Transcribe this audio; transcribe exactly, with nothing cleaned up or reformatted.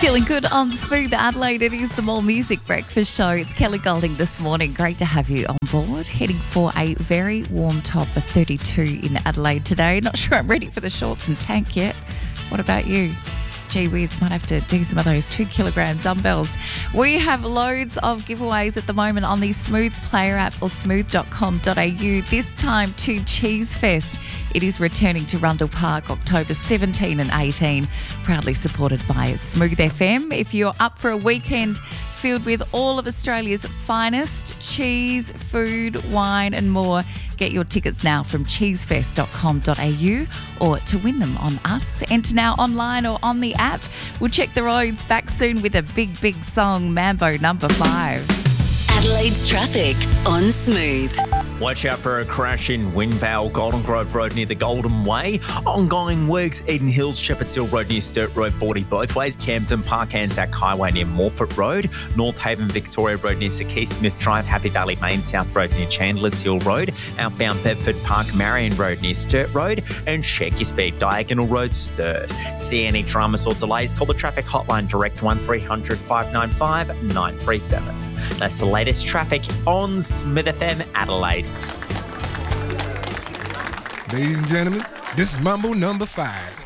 Feeling good on Smooth Adelaide. It is the More Music Breakfast Show. It's Kelly Golding this morning. Great to have you on board. Heading for a very warm top of thirty-two in Adelaide today. Not sure I'm ready for the shorts and tank yet. What about you? Gee whiz, might have to do some of those two kilogram dumbbells. We have loads of giveaways at the moment on the Smooth Player app or smooth dot com dot a u. This time to Cheese Fest. It is returning to Rundle Park October seventeenth and eighteenth, proudly supported by Smooth F M. If you're up for a weekend filled with all of Australia's finest cheese, food, wine and more, get your tickets now from cheese fest dot com dot a u, or to win them on us, enter now online or on the app. We'll check the roads back soon with a big, big song, Mambo number five. Adelaide's traffic on Smooth. Watch out for a crash in Windvale, Golden Grove Road near the Golden Way. Ongoing works, Eden Hills, Shepherds Hill Road near Sturt Road forty both ways. Campton Park, Anzac Highway near Morford Road. North Haven, Victoria Road near Sir Keith Smith Drive. Happy Valley Main South Road near Chandlers Hill Road. Outbound Bedford Park, Marion Road near Sturt Road. And check your speed, Diagonal Road, Sturt. See any dramas or delays? Call the traffic hotline direct one three hundred five nine five nine three seven. That's the latest traffic on Smith F M Adelaide. Ladies and gentlemen, this is Mambo number five.